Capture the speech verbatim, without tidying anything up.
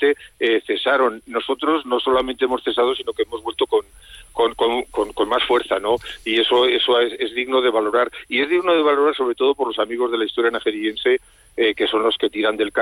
inmediatamente eh, cesaron. Nosotros no solamente hemos cesado, sino que hemos vuelto con Con, con, con, con más fuerza, ¿no? Y eso eso es, es digno de valorar. Y es digno de valorar sobre todo por los amigos de la historia najeriense, eh, que son los que tiran del carro